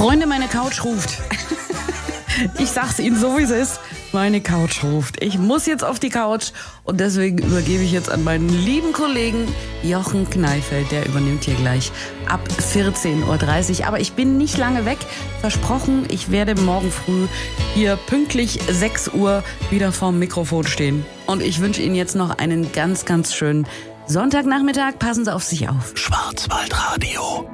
Freunde, meine Couch ruft. Ich sag's Ihnen so, wie es ist. Meine Couch ruft. Ich muss jetzt auf die Couch und deswegen übergebe ich jetzt an meinen lieben Kollegen Jochen Kneifeld. Der übernimmt hier gleich ab 14.30 Uhr. Aber ich bin nicht lange weg. Versprochen, ich werde morgen früh hier pünktlich 6 Uhr wieder vorm Mikrofon stehen. Und ich wünsche Ihnen jetzt noch einen ganz, ganz schönen Sonntagnachmittag. Passen Sie auf sich auf. Schwarzwaldradio.